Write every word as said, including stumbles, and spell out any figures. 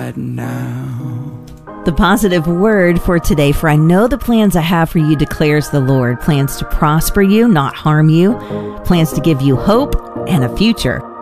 right now. The positive word for today: for I know the plans I have for you, declares the Lord. Plans to prosper you, not harm you. Plans to give you hope and a future.